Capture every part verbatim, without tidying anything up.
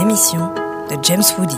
émission de James Woody.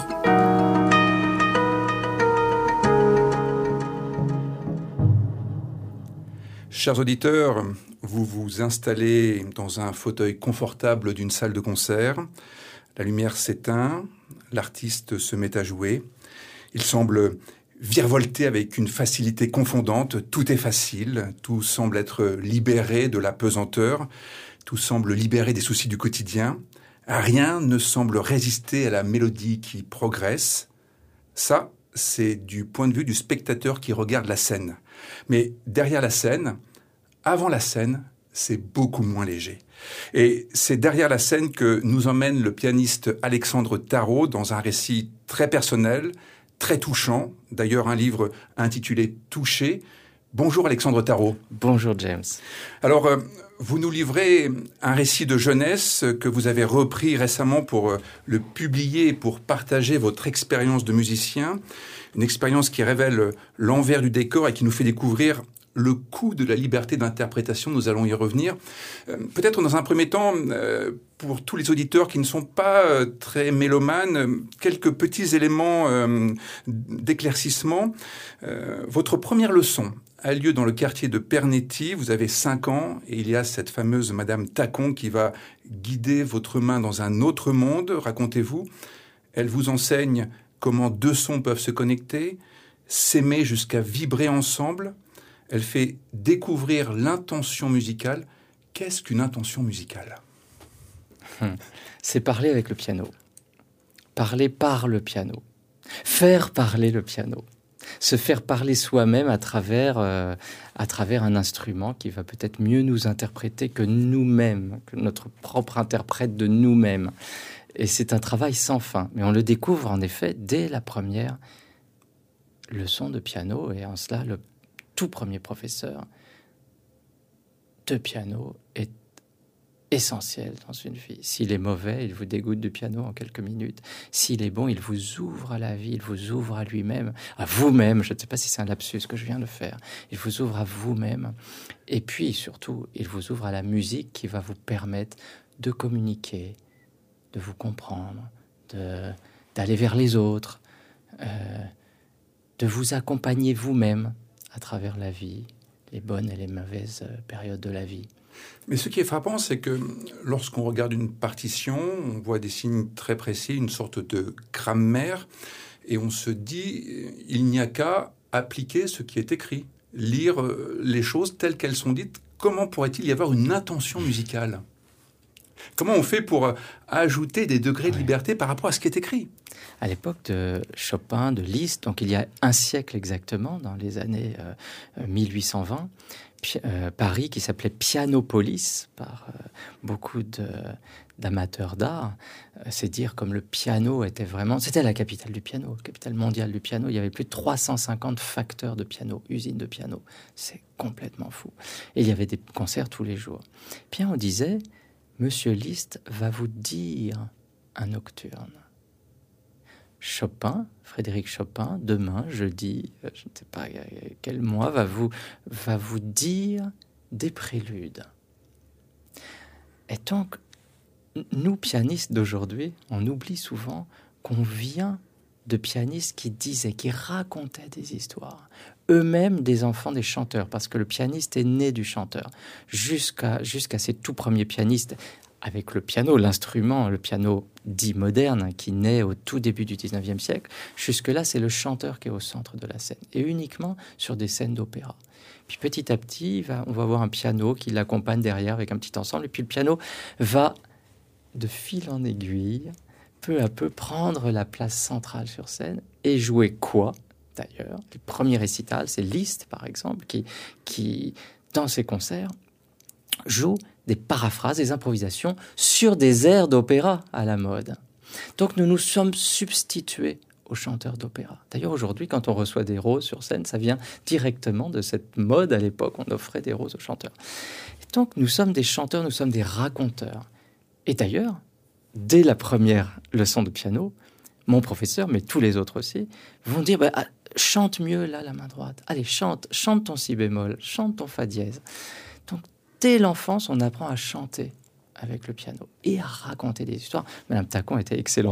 Chers auditeurs, vous vous installez dans un fauteuil confortable d'une salle de concert. La lumière s'éteint, l'artiste se met à jouer. Il semble virevolter avec une facilité confondante. Tout est facile, tout semble être libéré de la pesanteur, tout semble libéré des soucis du quotidien. Rien ne semble résister à la mélodie qui progresse. Ça, c'est du point de vue du spectateur qui regarde la scène. Mais derrière la scène, avant la scène, c'est beaucoup moins léger. Et c'est derrière la scène que nous emmène le pianiste Alexandre Tarot dans un récit très personnel, très touchant. D'ailleurs, un livre intitulé « Touché ». Bonjour Alexandre Tarot. Bonjour James. Alors, euh, vous nous livrez un récit de jeunesse que vous avez repris récemment pour euh, le publier, pour partager votre expérience de musicien. Une expérience qui révèle l'envers du décor et qui nous fait découvrir le coût de la liberté d'interprétation. Nous allons y revenir. Euh, peut-être dans un premier temps, euh, pour tous les auditeurs qui ne sont pas euh, très mélomanes, euh, quelques petits éléments euh, d'éclaircissement. Euh, votre première leçon a lieu dans le quartier de Pernetti. Vous avez cinq ans et il y a cette fameuse Madame Tacon qui va guider votre main dans un autre monde. Racontez-vous. Elle vous enseigne comment deux sons peuvent se connecter, s'aimer jusqu'à vibrer ensemble. Elle fait découvrir l'intention musicale. Qu'est-ce qu'une intention musicale ? C'est parler avec le piano. Parler par le piano. Faire parler le piano. Se faire parler soi-même à travers, euh, à travers un instrument qui va peut-être mieux nous interpréter que nous-mêmes, que notre propre interprète de nous-mêmes. Et c'est un travail sans fin. Mais on le découvre en effet dès la première leçon de piano. Et en cela, le tout premier professeur de piano est essentiel dans une vie. S'il est mauvais, il vous dégoûte du piano en quelques minutes. S'il est bon, il vous ouvre à la vie, il vous ouvre à lui-même, à vous-même. Je ne sais pas si c'est un lapsus que je viens de faire. Il vous ouvre à vous-même. Et puis, surtout, il vous ouvre à la musique qui va vous permettre de communiquer, de vous comprendre, de, d'aller vers les autres, euh, de vous accompagner vous-même à travers la vie, les bonnes et les mauvaises périodes de la vie. Mais ce qui est frappant, c'est que lorsqu'on regarde une partition, on voit des signes très précis, une sorte de grammaire, et on se dit, il n'y a qu'à appliquer ce qui est écrit, lire les choses telles qu'elles sont dites. Comment pourrait-il y avoir une intention musicale ? Comment on fait pour ajouter des degrés de liberté par rapport à ce qui est écrit ? À l'époque de Chopin, de Liszt, donc il y a un siècle exactement, dans les années euh, mille huit cent vingt, pi- euh, Paris, qui s'appelait Pianopolis, par euh, beaucoup de, d'amateurs d'art, euh, c'est dire comme le piano était vraiment... C'était la capitale du piano, capitale mondiale du piano. Il y avait plus de trois cent cinquante facteurs de piano, usines de piano. C'est complètement fou. Et il y avait des concerts tous les jours. Puis on disait, Monsieur Liszt va vous dire un nocturne. Chopin, Frédéric Chopin, demain, jeudi, je ne sais pas quel mois, va vous, va vous dire des préludes. Et donc, nous, pianistes d'aujourd'hui, on oublie souvent qu'on vient de pianistes qui disaient, qui racontaient des histoires, eux-mêmes des enfants des chanteurs, parce que le pianiste est né du chanteur, jusqu'à, jusqu'à ces tout premiers pianistes, avec le piano, l'instrument, le piano dit moderne, qui naît au tout début du dix-neuvième siècle. Jusque-là, c'est le chanteur qui est au centre de la scène, et uniquement sur des scènes d'opéra. Puis petit à petit, on va avoir un piano qui l'accompagne derrière avec un petit ensemble, et puis le piano va, de fil en aiguille, peu à peu prendre la place centrale sur scène, et jouer quoi, d'ailleurs ? Le premier récital, c'est Liszt, par exemple, qui, qui dans ses concerts, joue des paraphrases, des improvisations sur des airs d'opéra à la mode. Donc nous nous sommes substitués aux chanteurs d'opéra. D'ailleurs, aujourd'hui, quand on reçoit des roses sur scène, ça vient directement de cette mode. À l'époque, on offrait des roses aux chanteurs. Et donc nous sommes des chanteurs, nous sommes des raconteurs. Et d'ailleurs, dès la première leçon de piano, mon professeur, mais tous les autres aussi, vont dire bah, ah, chante mieux là, la main droite. Allez, chante, chante ton si bémol, chante ton fa dièse. Donc, dès l'enfance, on apprend à chanter avec le piano et à raconter des histoires. Madame Tacon était excellente